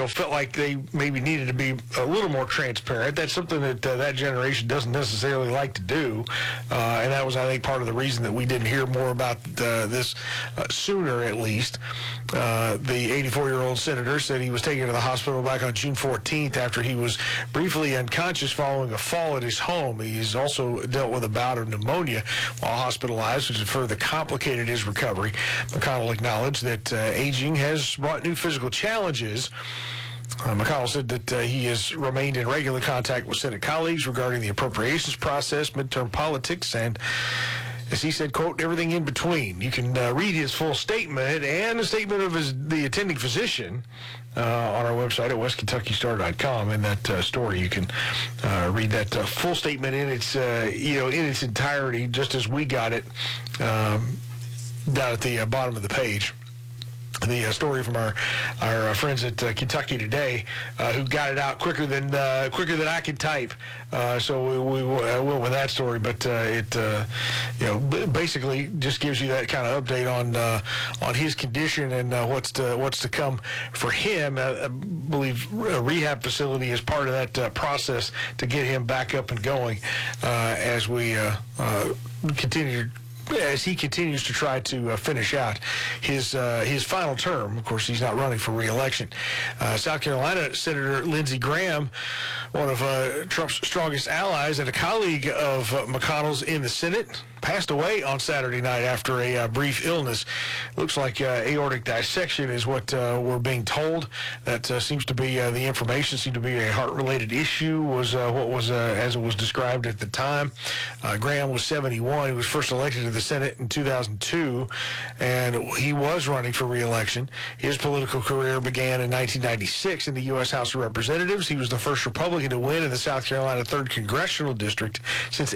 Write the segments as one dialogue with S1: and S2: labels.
S1: felt like they maybe needed to be a little more transparent. That's something that that generation doesn't necessarily like to do, and that was, I think, part of the reason that we didn't hear more about this sooner, at least. The 84-year-old senator said he was taken to the hospital back on June 14th after he was briefly unconscious following a fall at his home. He's also dealt with a bout of pneumonia while hospitalized, which has further complicated his recovery. McConnell acknowledged that aging has brought new physical challenges. McConnell said that he has remained in regular contact with Senate colleagues regarding the appropriations process, midterm politics, and, as he said, quote, everything in between. You can read his full statement and a statement of the attending physician on our website at westkentuckystar.com. In that story, you can read that full statement in its in its entirety, just as we got it down at the bottom of the page. The story from our friends at Kentucky Today, who got it out quicker than I could type. So we went with that story, but it basically just gives you that kind of update on his condition and what's to come for him. I believe a rehab facility is part of that process to get him back up and going as we continue. As he continues to try to finish out his final term. Of course, he's not running for re-election. South Carolina Senator Lindsey Graham, one of Trump's strongest allies and a colleague of McConnell's in the Senate, passed away on Saturday night after a brief illness. Looks like aortic dissection is what we're being told. That seems to be the information. Seemed to be a heart-related issue. Was what was as it was described at the time. Graham was 71. He was first elected to the Senate in 2002, and he was running for re-election. His political career began in 1996 in the U.S. House of Representatives. He was the first Republican to win in the South Carolina 3rd Congressional District since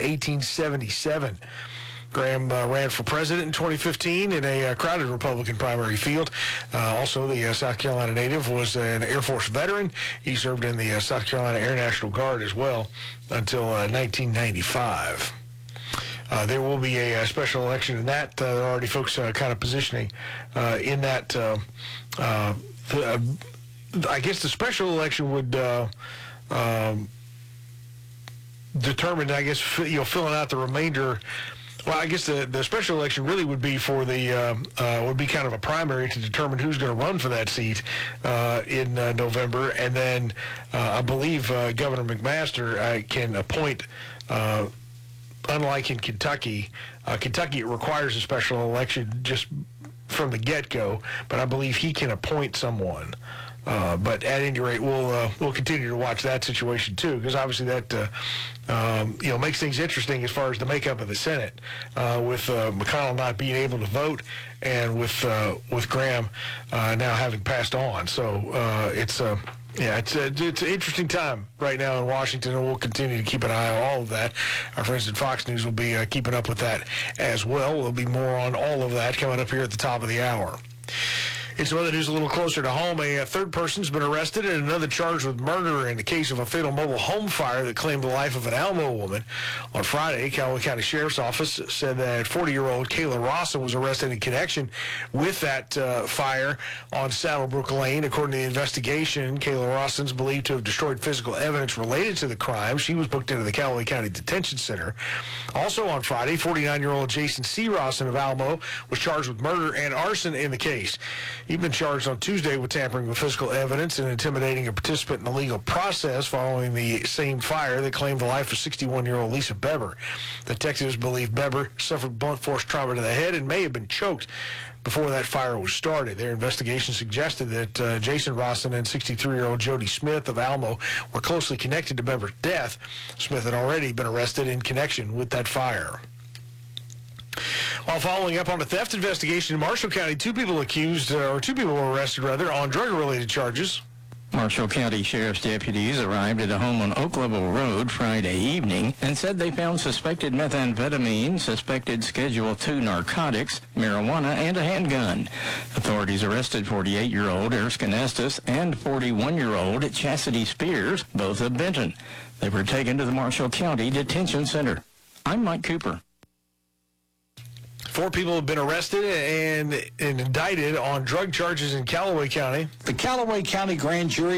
S1: 1877. Graham ran for president in 2015 in a crowded Republican primary field. Also, the South Carolina native was an Air Force veteran. He served in the South Carolina Air National Guard as well until 1995. There will be a special election in that. There are already folks kind of positioning in that. I guess the special election would determine, I guess, filling out the remainder. Well, I guess the special election really would be for would be kind of a primary to determine who's going to run for that seat in November, and then I believe Governor McMaster can appoint. Unlike in Kentucky, Kentucky, it requires a special election just from the get-go, but I believe he can appoint someone. But at any rate, we'll continue to watch that situation too, because obviously that makes things interesting as far as the makeup of the Senate, with McConnell not being able to vote, and with Graham now having passed on. So it's an interesting time right now in Washington, and we'll continue to keep an eye on all of that. Our friends at Fox News will be keeping up with that as well. There'll be more on all of that coming up here at the top of the hour. In some other news a little closer to home, a third person's been arrested and another charged with murder in the case of a fatal mobile home fire that claimed the life of an Alamo woman. On Friday, Callaway County Sheriff's Office said that 40-year-old Kayla Rawson was arrested in connection with that fire on Saddlebrook Lane. According to the investigation, Kayla Rawson's believed to have destroyed physical evidence related to the crime. She was booked into the Callaway County Detention Center. Also on Friday, 49-year-old Jason C. Rawson of Alamo was charged with murder and arson in the case. He'd been charged on Tuesday with tampering with physical evidence and intimidating a participant in the legal process following the same fire that claimed the life of 61-year-old Lisa Beber. Detectives believe Beber suffered blunt force trauma to the head and may have been choked before that fire was started. Their investigation suggested that Jason Rawson and 63-year-old Jody Smith of Alamo were closely connected to Beber's death. Smith had already been arrested in connection with that fire. While following up on a theft investigation in Marshall County, two people were arrested on drug-related charges.
S2: Marshall County Sheriff's deputies arrived at a home on Oak Level Road Friday evening and said they found suspected methamphetamine, suspected Schedule II narcotics, marijuana, and a handgun. Authorities arrested 48-year-old Erskine Estes and 41-year-old Chastity Spears, both of Benton. They were taken to the Marshall County Detention Center. I'm Mike Cooper.
S1: 4 people have been arrested and indicted on drug charges in Callaway County.
S3: The Callaway County grand jury